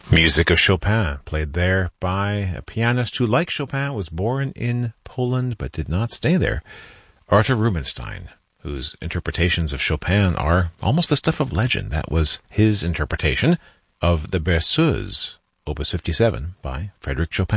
Music of Chopin, played there by a pianist who, like Chopin, was born in Poland but did not stay there, Arthur Rubinstein, whose interpretations of Chopin are almost the stuff of legend. That was his interpretation of the Berceuse, Opus 57, by Frédéric Chopin.